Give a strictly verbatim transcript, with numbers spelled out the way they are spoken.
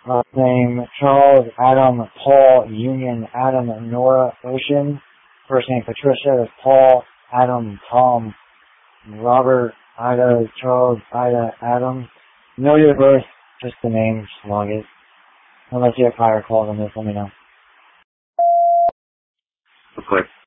Last name Charles, Adam, Paul, Union, Adam, Nora, Ocean. First name Patricia, that's Paul, Adam, Tom, Robert, Ida, Charles, Ida, Adam. No date of birth, just the name, just log it. Unless you have higher calls on this, let me know. Okay.